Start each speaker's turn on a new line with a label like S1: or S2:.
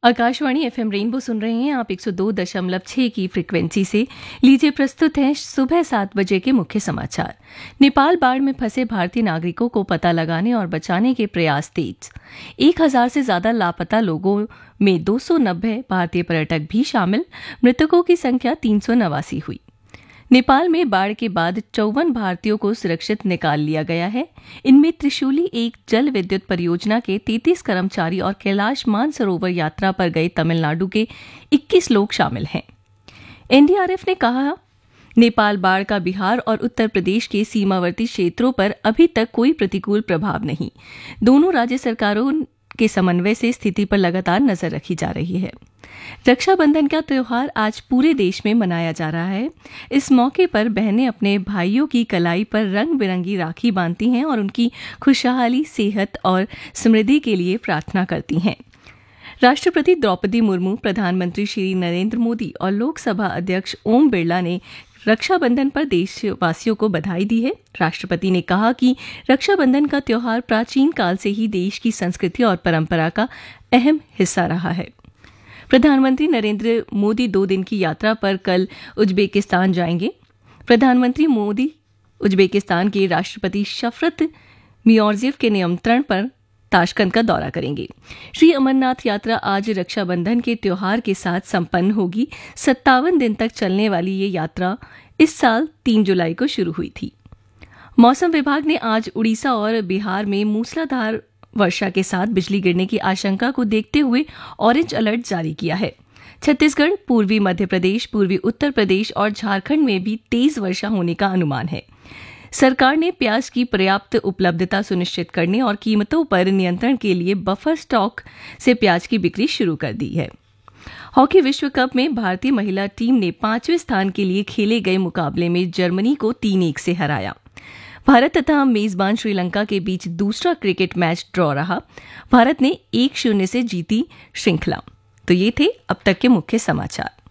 S1: Akashvani FM rainbow सुन रहे हैं आप 102.6 की फ्रीक्वेंसी से। लीजिए प्रस्तुत है सुबह 7 बजे के मुख्य समाचार। नेपाल बाढ़ में फंसे भारतीय नागरिकों को पता लगाने और बचाने के प्रयास तेज। 1000 से ज्यादा लापता लोगों में 290 भारतीय पर्यटक भी शामिल। मृतकों की संख्या 389 हुई। नेपाल में बाढ़ के बाद 54 भारतीयों को सुरक्षित निकाल लिया गया है। इनमें त्रिशूली एक जल विद्युत परियोजना के 33 कर्मचारी और कैलाश मानसरोवर यात्रा पर गए तमिलनाडु के 21 लोग शामिल हैं। एनडीआरएफ ने कहा, नेपाल बाढ़ का बिहार और उत्तर प्रदेश के सीमावर्ती क्षेत्रों पर अभी तक कोई प्रतिकूल प्रभाव नहीं। दोनों राज्य सरकारों के समन्वय से स्थिति पर लगातार नजर रखी जा रही है। रक्षाबंधन का त्योहार आज पूरे देश में मनाया जा रहा है। इस मौके पर बहनें अपने भाइयों की कलाई पर रंग बिरंगी राखी बांधती हैं और उनकी खुशहाली, सेहत और समृद्धि के लिए प्रार्थना करती हैं। राष्ट्रपति द्रौपदी मुर्मू, प्रधानमंत्री श्री नरेंद्र मोदी और लोकसभा अध्यक्ष ओम बिरला ने रक्षाबंधन पर देशवासियों को बधाई दी है। राष्ट्रपति ने कहा कि रक्षाबंधन का त्योहार प्राचीन काल से ही देश की संस्कृति और परंपरा का अहम हिस्सा रहा है। प्रधानमंत्री नरेंद्र मोदी 2 दिन की यात्रा पर कल उज्बेकिस्तान जाएंगे। प्रधानमंत्री मोदी उज्बेकिस्तान के राष्ट्रपति शफरत मियोर्जिएव के निमंत्रण पर ताशकंद का दौरा करेंगे। श्री अमरनाथ यात्रा आज रक्षाबंधन के त्योहार के साथ संपन्न होगी। 57 दिन तक चलने वाली ये यात्रा इस साल 3 जुलाई को शुरू हुई थी। मौसम विभाग ने आज उड़ीसा और बिहार में मूसलाधार वर्षा के साथ बिजली गिरने की आशंका को देखते हुए ऑरेंज अलर्ट जारी किया है। छत्तीसगढ़, पूर्वी मध्य प्रदेश, पूर्वी उत्तर प्रदेश और झारखंड में भी तेज वर्षा होने का अनुमान है। सरकार ने प्याज की पर्याप्त उपलब्धता सुनिश्चित करने और कीमतों पर नियंत्रण के लिए बफर स्टॉक से प्याज की बिक्री शुरू कर दी है। हॉकी विश्व कप में भारतीय महिला टीम ने 5वें स्थान के लिए खेले गए मुकाबले में जर्मनी को 3-1 से हराया। भारत तथा मेजबान श्रीलंका के बीच दूसरा क्रिकेट मैच ड्रॉ रहा। भारत ने 1-0 से जीती श्रृंखला। तो ये थे अब तक के मुख्य समाचार।